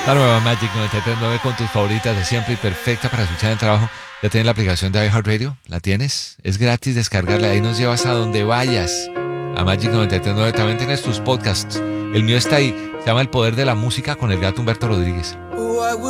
La nueva Magic 93.9 con tus favoritas de siempre y perfecta para escuchar en el trabajo. ¿Ya tienes la aplicación de iHeartRadio? ¿La tienes? Es gratis descargarla. Ahí nos llevas a donde vayas. A Magic 93.9 también tienes tus podcasts. El mío está ahí. Se llama El Poder de la Música con el gato Humberto Rodríguez.